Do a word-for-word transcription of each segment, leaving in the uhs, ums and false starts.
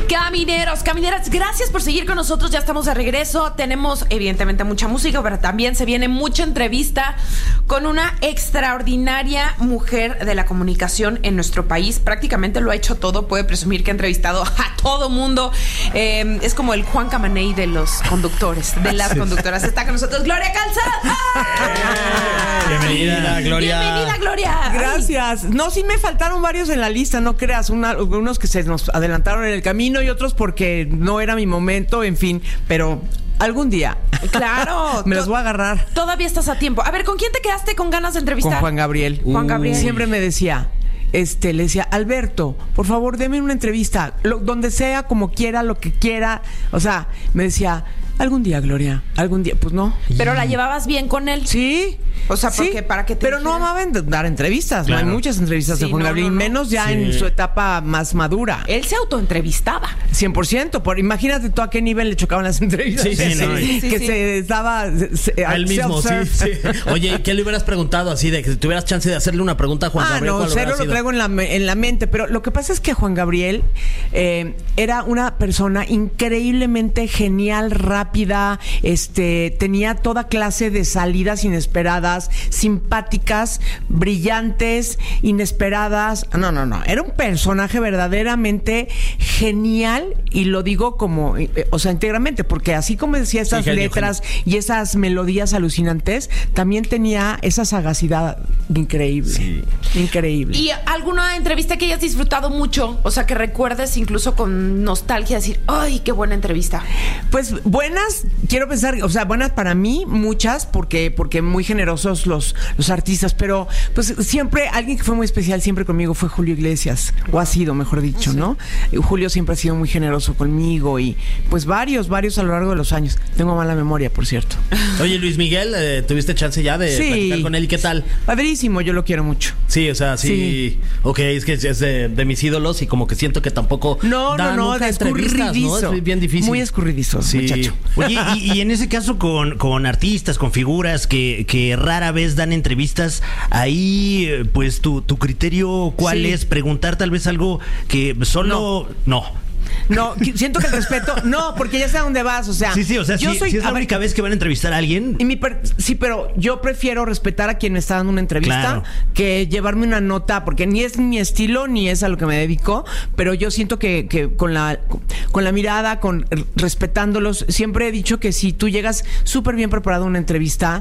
Camineros, camineras, gracias por seguir con nosotros. Ya estamos de regreso. Tenemos evidentemente mucha música, pero también se viene mucha entrevista con una extraordinaria mujer de la comunicación en nuestro país. Prácticamente lo ha hecho todo. Puede presumir que ha entrevistado a todo mundo. Eh, es como el Juan Camaney de los conductores, de las conductoras. Está con nosotros Gloria Calzada. Bienvenida, Gloria. Bienvenida, Gloria. Gracias. No, sí me faltaron varios en la lista, no creas. Una, unos que se nos adelantaron en el camino y otros porque no era mi momento, en fin. Pero algún día. Claro. Me los voy a agarrar. Todavía estás a tiempo. A ver, ¿con quién te quedaste con ganas de entrevistar? Con Juan Gabriel. Juan Gabriel. Siempre me decía... Este, le decía, Alberto, por favor, deme una entrevista, lo, donde sea, como quiera, lo que quiera. O sea, me decía, algún día, Gloria, algún día. Pues no. Pero la llevabas bien con él. Sí. O sea, sí, porque para que te pero dijera... no amaban dar entrevistas. Claro. No hay muchas entrevistas Sí, de Juan no, Gabriel, no, no. menos ya Sí. en su etapa más madura. Él se autoentrevistaba. cien por ciento. Por, imagínate tú a qué nivel le chocaban las entrevistas. Sí, sí, no, sí, sí, que sí. se estaba... Se, A él mismo, sí, sí. Oye, ¿qué le hubieras preguntado así de que si tuvieras chance de hacerle una pregunta a Juan Ah, Gabriel? no, ¿cuál cero hubiera lo sido? traigo en la, en la mente, pero lo que pasa es que Juan Gabriel eh, era una persona increíblemente genial, rápida, este, tenía toda clase de salidas inesperadas, simpáticas, brillantes, inesperadas. No, no, no, era un personaje verdaderamente genial y lo digo como, eh, o sea, íntegramente, porque así como decía esas Sí, genio, letras y esas melodías alucinantes, también tenía esa sagacidad increíble. Sí. Increíble. ¿Y alguna entrevista que hayas disfrutado mucho? O sea, que recuerdes incluso con nostalgia, decir, ¡ay, qué buena entrevista! Pues buenas, quiero pensar, o sea, buenas para mí, muchas, porque, porque muy generosos los, los artistas, pero pues siempre, alguien que fue muy especial siempre conmigo fue Julio Iglesias, o ha sido, mejor dicho, ¿no? Julio siempre ha sido muy generoso conmigo y pues varios, varios a lo largo de los años. Tengo mala memoria, por cierto. Oye, Luis Miguel, eh, ¿tuviste chance ya de Sí. platicar con él? ¿Y qué tal? Padrísimo, yo lo quiero mucho. Sí, o sea, sí. Sí. Ok, es que es de, de mis ídolos y como que siento que tampoco No, da no, no, nunca de entrevistas, escurridizo. ¿no? Es bien difícil. Muy escurridizo, Sí. muchacho. Oye, y, y en ese caso con, con artistas, con figuras que, que rara vez dan entrevistas, ahí, eh, pues, tu, tu criterio, ¿cuál Sí. es? Preguntar tal vez algo que solo... No. No, que- siento que el respeto, no, porque ya sé a dónde vas, o sea. Sí, sí, o sea, yo si, soy, si es la a ver, única vez que van a entrevistar a alguien... Y mi per- sí, pero yo prefiero respetar a quien me está dando una entrevista Claro. que llevarme una nota, porque ni es mi estilo ni es a lo que me dedico, pero yo siento que, que con la con la mirada, con respetándolos, siempre he dicho que si tú llegas súper bien preparado a una entrevista,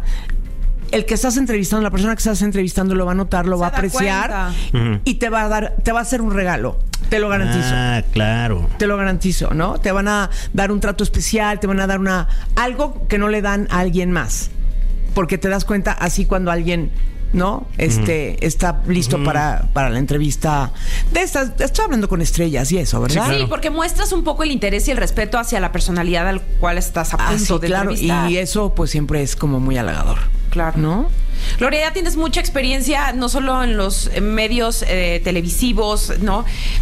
el que estás entrevistando, la persona que estás entrevistando lo va a notar, lo Se va a da apreciar cuenta. y te va a dar, te va a hacer un regalo, te lo garantizo. Ah, claro. Te lo garantizo, ¿no? Te van a dar un trato especial, te van a dar una algo que no le dan a alguien más. Porque te das cuenta así cuando alguien, ¿no? Este uh-huh. está listo uh-huh. para, para la entrevista de estas. Estoy hablando con estrellas y eso, ¿verdad? Sí, claro. Porque muestras un poco el interés y el respeto hacia la personalidad al cual estás a punto ah, sí, de claro. entrevistar. Y eso pues siempre es como muy halagador. Claro. ¿No? Gloria, ya tienes mucha experiencia, no solo en los medios eh, televisivos, ¿no?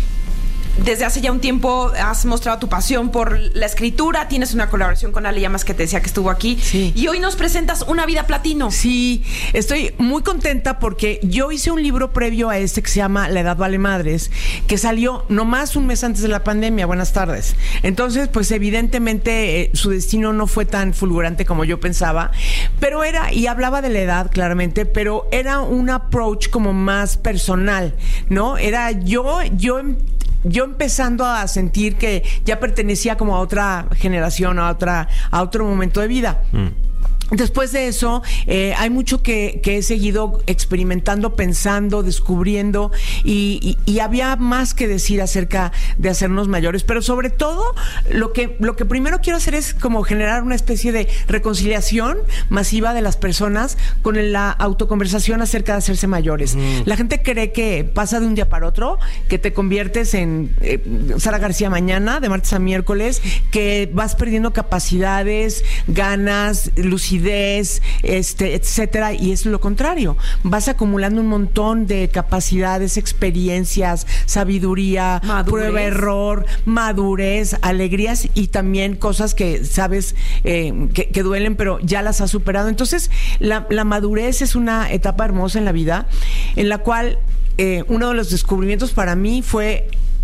Desde hace ya un tiempo has mostrado tu pasión por la escritura. Tienes una colaboración con Ale Llamas que te decía que estuvo aquí. Sí. Y hoy nos presentas Una vida platino. Sí, estoy muy contenta porque yo hice un libro previo a este que se llama La edad vale madres, que salió nomás un mes antes de la pandemia. Buenas tardes. Entonces, pues evidentemente eh, su destino no fue tan fulgurante como yo pensaba, pero era, y hablaba de la edad claramente, pero era un approach como más personal, ¿no? Era yo, yo yo empezando a sentir que ya pertenecía como a otra generación, a otra, a otro momento de vida. Mm. Después de eso, eh, hay mucho que, que he seguido experimentando, pensando, descubriendo y, y, y había más que decir acerca de hacernos mayores, pero sobre todo lo que, lo que primero quiero hacer es como generar una especie de reconciliación masiva de las personas con la autoconversación acerca de hacerse mayores. Mm. La gente cree que pasa de un día para otro, que te conviertes en eh, Sara García mañana, de martes a miércoles, que vas perdiendo capacidades, ganas, lucidez, este, etcétera, y es lo contrario. Vas acumulando un montón de capacidades, experiencias, sabiduría, madurez. Prueba, error, madurez, alegrías y también cosas que sabes eh, que, que duelen, pero ya las has superado. Entonces, la, la madurez es una etapa hermosa en la vida, en la cual eh, uno de los descubrimientos para mí fue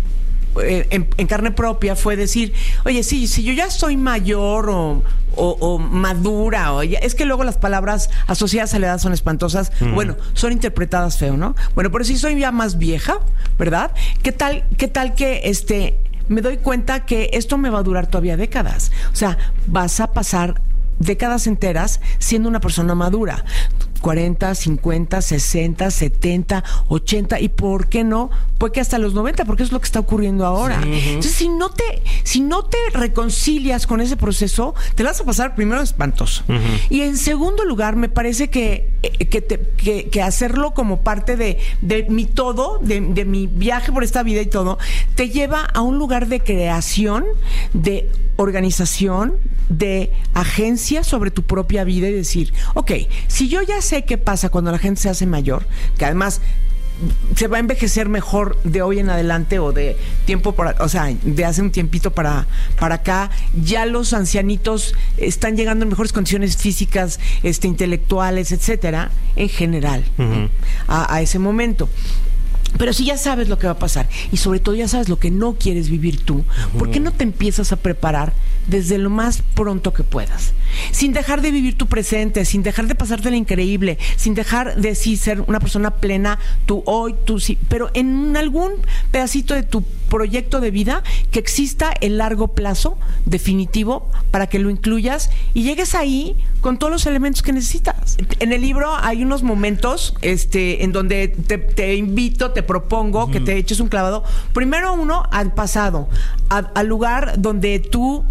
eh, en, en carne propia fue decir, oye, sí, si yo ya soy mayor o, o, o madura, o ya, es que luego las palabras asociadas a la edad son espantosas, mm. bueno, son interpretadas feo, ¿no? Bueno, pero si soy ya más vieja, ¿verdad? ¿Qué tal, qué tal que este me doy cuenta que esto me va a durar todavía décadas? O sea, vas a pasar décadas enteras siendo una persona madura. cuarenta, cincuenta, sesenta, setenta, ochenta y por qué no, pues que hasta los noventa, porque es lo que está ocurriendo ahora. Sí. Entonces, si no te si no te reconcilias con ese proceso, te vas a pasar primero espantoso. Uh-huh. Y en segundo lugar, me parece que que, te, que, que hacerlo como parte de, de mi todo, de, de mi viaje por esta vida y todo, te lleva a un lugar de creación, de organización, de agencia sobre tu propia vida y decir, ok, si yo ya sé qué pasa cuando la gente se hace mayor, que además se va a envejecer mejor de hoy en adelante o de tiempo para, o sea, de hace un tiempito para, para acá, ya los ancianitos están llegando en mejores condiciones físicas, este, intelectuales, etcétera, en general, uh-huh. a, a ese momento. Pero si ya sabes lo que va a pasar y sobre todo ya sabes lo que no quieres vivir tú, ¿por qué no te empiezas a preparar desde lo más pronto que puedas? Sin dejar de vivir tu presente, sin dejar de pasártela increíble, sin dejar de sí ser una persona plena, tú hoy, tú sí, pero en algún pedacito de tu proyecto de vida que exista el largo plazo definitivo para que lo incluyas y llegues ahí con todos los elementos que necesitas. En el libro hay unos momentos este, en donde te, te invito, te propongo uh-huh. que te eches un clavado. Primero uno al pasado, a, al lugar donde tú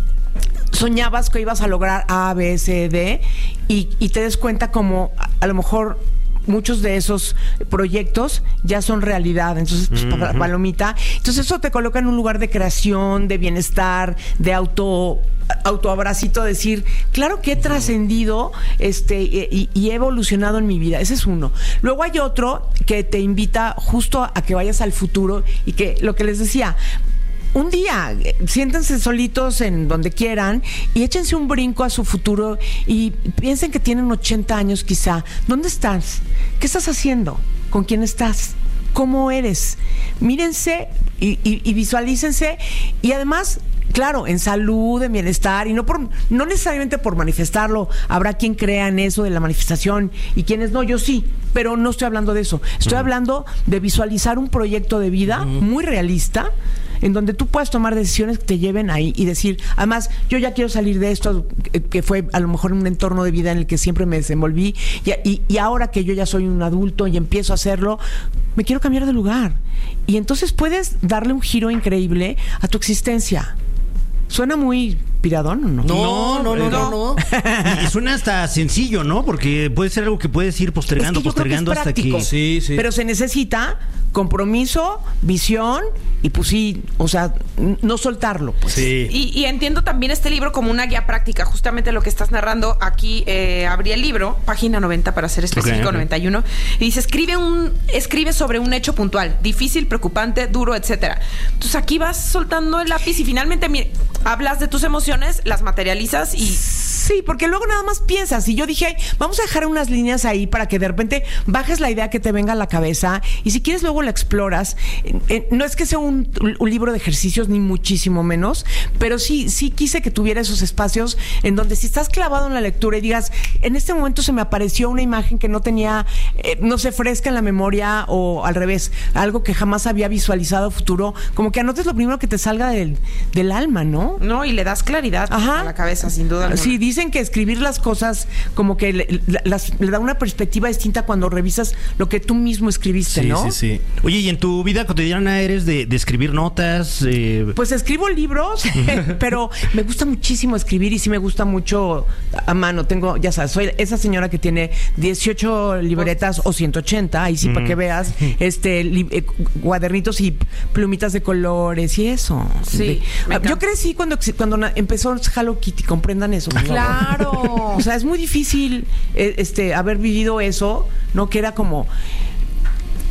soñabas que ibas a lograr A, B, C, D y, y te des cuenta como a, a lo mejor muchos de esos proyectos ya son realidad, entonces pues, uh-huh. palomita, entonces eso te coloca en un lugar de creación, de bienestar, de auto autoabracito, decir, claro que he uh-huh. trascendido este y, y he evolucionado en mi vida. Ese es uno. Luego hay otro que te invita justo a que vayas al futuro y que lo que les decía, un día, siéntense solitos en donde quieran y échense un brinco a su futuro y piensen que tienen ochenta años quizá. ¿Dónde estás? ¿Qué estás haciendo? ¿Con quién estás? ¿Cómo eres? Mírense y, y, y visualícense y además, claro, en salud, en bienestar y no por no necesariamente por manifestarlo. Habrá quien crea en eso de la manifestación y quienes no, yo sí, pero no estoy hablando de eso. Estoy uh-huh. hablando de visualizar un proyecto de vida uh-huh. muy realista en donde tú puedas tomar decisiones que te lleven ahí y decir, además, yo ya quiero salir de esto, que fue a lo mejor un entorno de vida en el que siempre me desenvolví, y, y, y ahora que yo ya soy un adulto y empiezo a hacerlo, me quiero cambiar de lugar. Y entonces puedes darle un giro increíble a tu existencia. ¿Suena muy piradón o no? No, no, no, no, no. Y, y suena hasta sencillo, ¿no? Porque puede ser algo que puedes ir postergando, es que postergando que es hasta que... Sí, sí. Pero se necesita compromiso, visión y pues sí, o sea, no soltarlo. Pues. Sí. Y, y entiendo también este libro como una guía práctica, justamente lo que estás narrando. Aquí eh, abrí el libro, página noventa para ser específico, okay, okay. noventa y uno, y dice, escribe un escribe sobre un hecho puntual, difícil, preocupante, duro, etcétera. Entonces aquí vas soltando el lápiz y finalmente mire, hablas de tus emociones, las materializas y... Sí, porque luego nada más piensas. Y yo dije, vamos a dejar unas líneas ahí para que de repente bajes la idea que te venga a la cabeza y si quieres luego la exploras. Eh, eh, no es que sea un, un libro de ejercicios ni muchísimo menos, pero sí, sí quise que tuviera esos espacios en donde si estás clavado en la lectura y digas, en este momento se me apareció una imagen que no tenía, eh, no sé, fresca en la memoria o al revés, algo que jamás había visualizado futuro, como que anotes lo primero que te salga del, del alma, ¿no? No, y le das claridad Ajá. a la cabeza, sin duda alguna. Sí, dicen que escribir las cosas como que le, las, le da una perspectiva distinta cuando revisas lo que tú mismo escribiste, sí, ¿no? Sí, sí, sí. Oye, ¿y en tu vida cotidiana eres de, de escribir notas? Eh... Pues escribo libros, pero me gusta muchísimo escribir y sí me gusta mucho a mano. Tengo, ya sabes, soy esa señora que tiene dieciocho libretas o ciento ochenta, ahí sí, mm. para que veas, este li, eh, cuadernitos y plumitas de colores y eso. Sí. De, yo crecí cuando, cuando empezó Hello Kitty, comprendan eso. Claro. O sea, es muy difícil este haber vivido eso, ¿no? Que era como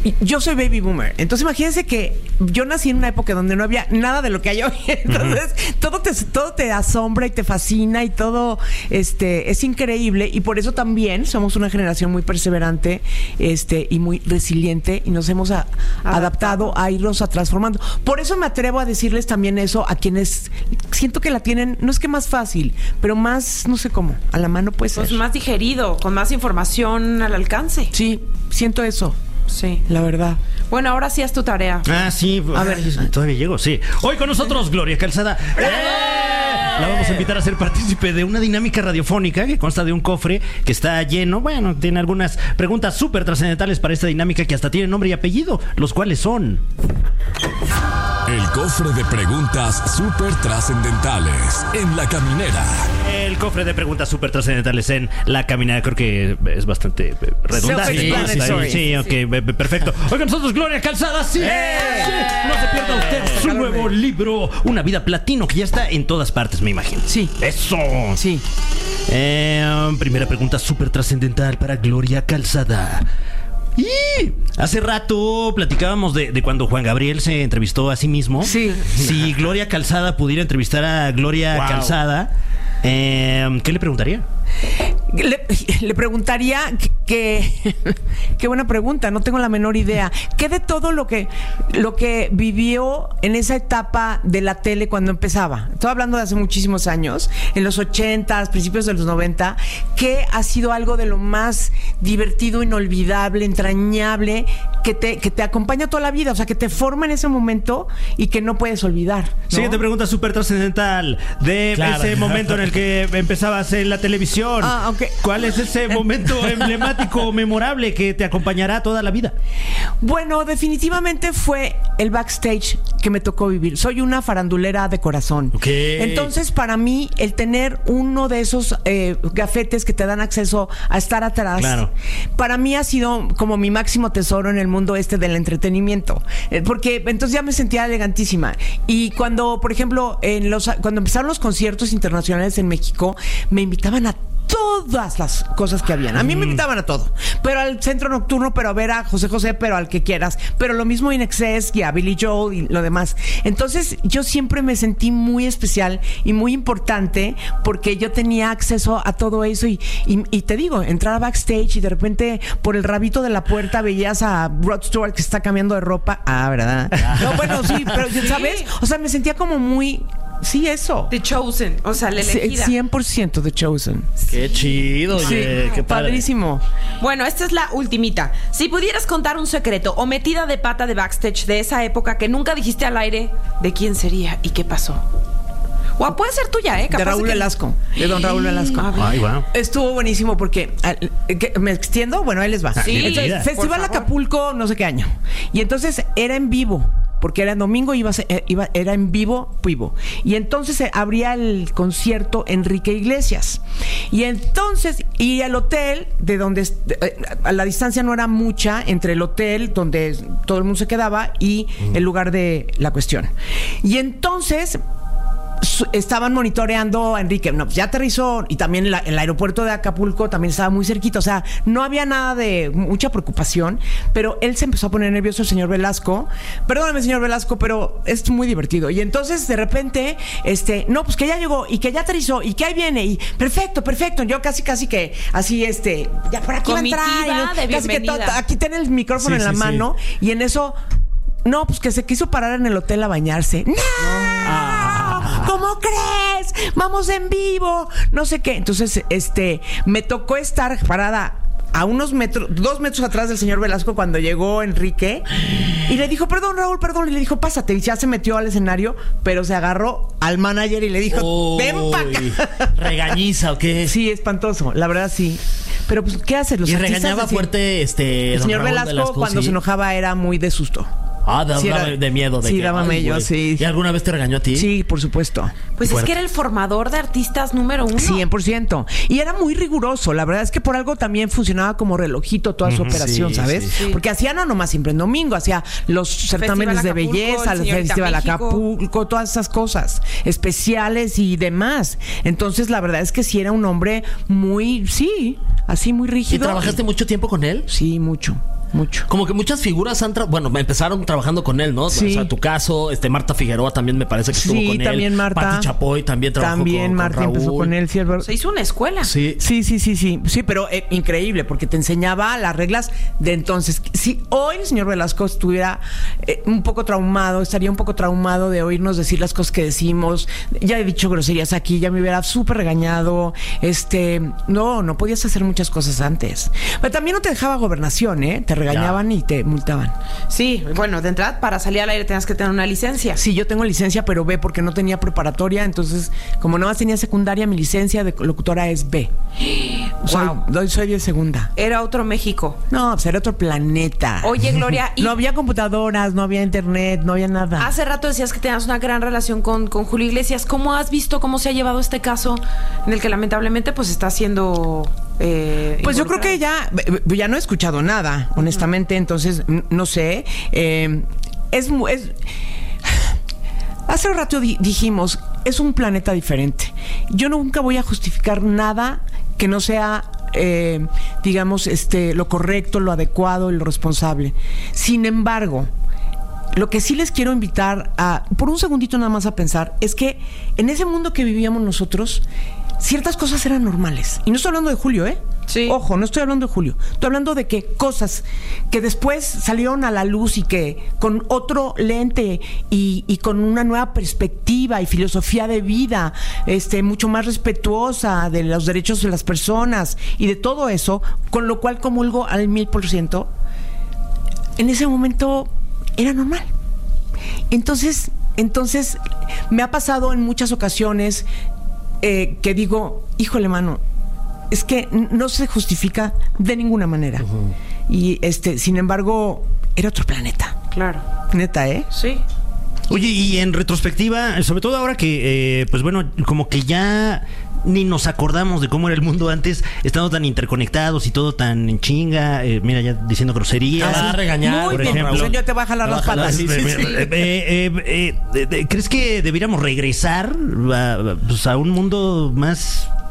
yo soy baby boomer. Entonces imagínense que yo nací en una época donde no había nada de lo que hay hoy. Entonces uh-huh. todo te todo te asombra y te fascina y todo este es increíble, y por eso también somos una generación muy perseverante este y muy resiliente, y nos hemos a, adaptado a irnos a transformando. Por eso me atrevo a decirles también eso a quienes siento que la tienen, no es que más fácil, pero más, no sé cómo, a la mano puede ser. Pues más digerido, con más información al alcance. Sí, siento eso. Sí. La verdad. Bueno, ahora sí es tu tarea. Ah, sí. A ver, todavía llego, sí. Hoy con nosotros, Gloria Calzada. ¡Eh! La vamos a invitar a ser partícipe de una dinámica radiofónica que consta de un cofre que está lleno. Bueno, tiene algunas preguntas súper trascendentales para esta dinámica que hasta tiene nombre y apellido, los cuales son... El cofre de preguntas súper trascendentales en La Caminera. El cofre de preguntas súper trascendentales en La Caminera. Creo que es bastante redundante. Sí, sí, sí, sí, ok, perfecto. Hoy con nosotros, Gloria Calzada. Sí, ¡Eh! sí. No se pierda usted su nuevo libro, Una Vida Platino, que ya está en todas partes, me imagino. Sí. Eso. Sí. Eh, primera pregunta súper trascendental para Gloria Calzada. Y hace rato platicábamos de, de cuando Juan Gabriel se entrevistó a sí mismo. Sí. Si Gloria Calzada pudiera entrevistar a Gloria wow. Calzada, eh, ¿qué le preguntaría? Le, le preguntaría que, qué buena pregunta, no tengo la menor idea. ¿Qué de todo lo que lo que vivió en esa etapa de la tele cuando empezaba? Estoy hablando de hace muchísimos años, en los ochentas, principios de los noventa, ¿qué ha sido algo de lo más divertido, inolvidable, entrañable, que te, que te acompaña toda la vida? O sea, que te forma en ese momento y que no puedes olvidar, ¿no? Siguiente pregunta súper trascendental de claro. ese momento en el que empezabas en la televisión. Ah, okay. ¿Cuál es ese momento emblemático o memorable que te acompañará toda la vida? Bueno, definitivamente fue el backstage que me tocó vivir. Soy una farandulera de corazón. Okay. Entonces, para mí, el tener uno de esos eh, gafetes que te dan acceso a estar atrás, claro. para mí ha sido como mi máximo tesoro en el mundo este del entretenimiento. Eh, porque entonces ya me sentía elegantísima. Y cuando, por ejemplo, en los, cuando empezaron los conciertos internacionales en México, me invitaban a todas las cosas que habían. A mí me invitaban a todo, pero al centro nocturno, pero a ver a José José, pero al que quieras, pero lo mismo In Excess y a Billy Joel y lo demás. Entonces yo siempre me sentí muy especial y muy importante porque yo tenía acceso a todo eso y, y, y te digo, entrar a backstage y de repente por el rabito de la puerta veías a Rod Stewart que está cambiando de ropa. Ah, ¿verdad? No, bueno, sí, pero ¿sabes? O sea, me sentía como muy... Sí, eso. The Chosen, o sea, la elegida. cien por ciento The Chosen. Qué chido, sí, oye, qué padre. Padrísimo. Bueno, esta es la ultimita. Si pudieras contar un secreto o metida de pata de backstage de esa época que nunca dijiste al aire, ¿de quién sería y qué pasó? O puede ser tuya, ¿eh? Capaz de Raúl de que... Velasco. De don Raúl Velasco. Ay, wow. Estuvo buenísimo porque... ¿Me extiendo? Bueno, ahí les va. Sí. Entonces, Festival Acapulco, no sé qué año. Y entonces era en vivo. Porque era en domingo, iba, iba, era en vivo, vivo. Y entonces abría el concierto Enrique Iglesias. Y entonces, y al hotel, de donde a la distancia no era mucha, entre el hotel donde todo el mundo se quedaba y el lugar de la cuestión. Y entonces... estaban monitoreando a Enrique, no, pues ya aterrizó, y también la, el aeropuerto de Acapulco también estaba muy cerquita, o sea, no había nada de mucha preocupación, pero él se empezó a poner nervioso, el señor Velasco. Perdóname, señor Velasco, pero es muy divertido. Y entonces de repente, este, no, pues que ya llegó y que ya aterrizó y que ahí viene y perfecto, perfecto. Yo casi, casi que así, este, ya por aquí comitiva va a entrar. Y, de casi que to, aquí tiene el micrófono sí, en la sí, mano sí. Y en eso, no, pues que se quiso parar en el hotel a bañarse. ¡No! Ah. ¿Cómo crees? Vamos en vivo. No sé qué. Entonces, este, me tocó estar parada a unos metros, dos metros atrás del señor Velasco cuando llegó Enrique y le dijo, perdón, Raúl, perdón. Y le dijo, pásate. Y ya se metió al escenario, pero se agarró al manager y le dijo, oh, ven pa' acá. ¿Regañiza o qué? Sí, espantoso. La verdad, sí. Pero, pues, ¿qué hace? Los y regañaba decían, fuerte este el señor Velasco, Velasco cuando ¿sí? se enojaba era muy de susto. Ah, daba sí de miedo. De sí, que, daba mello, sí. ¿Y alguna vez te regañó a ti? Sí, por supuesto. Pues fuerte. Es que era el formador de artistas número uno. cien por ciento. Y era muy riguroso. La verdad es que por algo también funcionaba como relojito toda su uh-huh, operación, sí, ¿sabes? Sí, sí. Porque hacía no nomás siempre en domingo, hacía los certámenes de belleza, el Festival Acapulco, todas esas cosas especiales y demás. Entonces, la verdad es que sí era un hombre muy, sí, así muy rígido. ¿Y trabajaste mucho tiempo con él? Sí, mucho. mucho. Como que muchas figuras han tra- bueno, empezaron trabajando con él, ¿no? Sí. O sea, tu caso, este Marta Figueroa también me parece que estuvo Sí, con él. también Marta. Pati Chapoy también trabajó También con, Marta con Raúl. empezó con él, sí, es verdad. Se hizo una escuela. Sí. Sí, sí, sí, sí. Sí, pero eh, increíble, porque te enseñaba las reglas de entonces. Si hoy el señor Velasco estuviera eh, un poco traumado, estaría un poco traumado de oírnos decir las cosas que decimos. Ya he dicho groserías aquí, ya me hubiera súper regañado. Este, no, no podías hacer muchas cosas antes. Pero también no te dejaba gobernación, ¿eh? Te regañaban y te multaban. Sí, bueno, de entrada, para salir al aire tenías que tener una licencia. Sí, yo tengo licencia, pero B, porque no tenía preparatoria. Entonces, como nada más tenía secundaria, mi licencia de locutora es B. Soy, Wow. doy- soy de segunda. Era otro México. No, pues era otro planeta. Oye, Gloria, y No había computadoras, no había internet, no había nada. hace rato decías que tenías una gran relación con, con Julio Iglesias. ¿Cómo has visto cómo se ha llevado este caso en el que lamentablemente pues está siendo... Eh, Pues yo creo involucrado? que ya, ya no he escuchado nada, honestamente, entonces n- no sé. Eh, es, mu- es hace un rato di- dijimos, es un planeta diferente. Yo nunca voy a justificar nada que no sea, eh, digamos, este, lo correcto, lo adecuado y lo responsable. Sin embargo, lo que sí les quiero invitar a, por un segundito nada más a pensar, es que en ese mundo que vivíamos nosotros, ciertas cosas eran normales. Y no estoy hablando de Julio, ¿eh? Sí. Ojo, no estoy hablando de Julio. Estoy hablando de que cosas que después salieron a la luz y que con otro lente y, y con una nueva perspectiva y filosofía de vida, este, mucho más respetuosa de los derechos de las personas y de todo eso, con lo cual comulgo al mil por ciento, en ese momento era normal. Entonces, entonces me ha pasado en muchas ocasiones eh, que digo, híjole, mano, es que n- no se justifica de ninguna manera. Uh-huh. Y este, sin embargo, era otro planeta. Claro. Neta, ¿eh? Sí. Oye, y en retrospectiva, sobre todo ahora que, eh, pues bueno, como que ya ni nos acordamos de cómo era el mundo antes, estando tan interconectados y todo tan en chinga, eh, mira, ya diciendo groserías. Ah, va a regañar, Muy por bien, ejemplo. señor, te va a jalar las patas. Sí, sí, sí. Eh, eh, eh, eh, ¿Crees que deberíamos regresar a, pues, a un mundo más